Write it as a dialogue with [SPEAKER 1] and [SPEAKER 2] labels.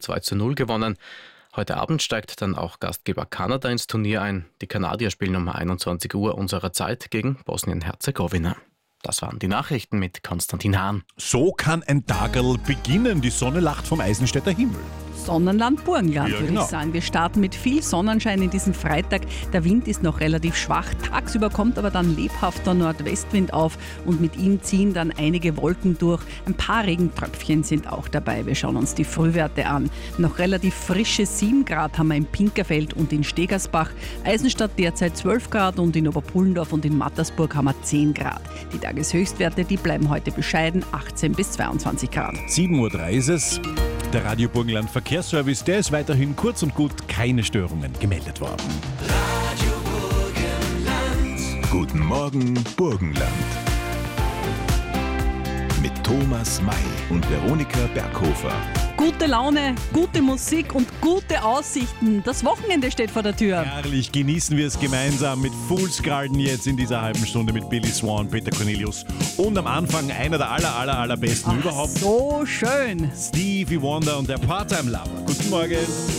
[SPEAKER 1] 2:0 gewonnen. Heute Abend steigt dann auch Gastgeber Kanada ins Turnier ein. Die Kanadier spielen um 21 Uhr unserer Zeit gegen Bosnien-Herzegowina. Das waren die Nachrichten mit Konstantin Hahn.
[SPEAKER 2] So kann ein Tagerl beginnen. Die Sonne lacht vom Eisenstädter Himmel.
[SPEAKER 3] Sonnenland Burgenland,
[SPEAKER 2] Ja,
[SPEAKER 3] würde
[SPEAKER 2] genau.
[SPEAKER 3] ich sagen. Wir starten mit viel Sonnenschein in diesem Freitag. Der Wind ist noch relativ schwach. Tagsüber kommt aber dann lebhafter Nordwestwind auf und mit ihm ziehen dann einige Wolken durch. Ein paar Regentröpfchen sind auch dabei. Wir schauen uns die Frühwerte an. Noch relativ frische 7 Grad haben wir in Pinkerfeld und in Stegersbach. Eisenstadt derzeit 12 Grad und in Oberpullendorf und in Mattersburg haben wir 10 Grad. Die Tageshöchstwerte, die bleiben heute bescheiden, 18 bis 22 Grad.
[SPEAKER 2] 7:03 Uhr ist es. Der Radio Burgenland Verkehrsservice, der ist weiterhin kurz und gut, keine Störungen gemeldet worden.
[SPEAKER 4] Guten Morgen Burgenland. Mit Thomas May und Veronika Berghofer.
[SPEAKER 3] Gute Laune, gute Musik und gute Aussichten. Das Wochenende steht vor der Tür.
[SPEAKER 2] Herrlich, genießen wir es gemeinsam mit Fool's Garden jetzt in dieser halben Stunde mit Billy Swan, Peter Cornelius und am Anfang einer der allerbesten überhaupt,
[SPEAKER 3] So schön.
[SPEAKER 2] Stevie Wonder und der Part-Time Lover. Guten Morgen.